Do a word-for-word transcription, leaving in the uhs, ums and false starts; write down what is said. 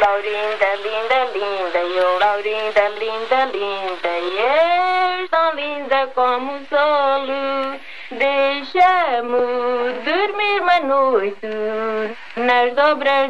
Laurinda, linda, linda, eu, Laurinda, linda, linda, eu tão linda como o sol. Deixa-me dormir uma noite nas dobras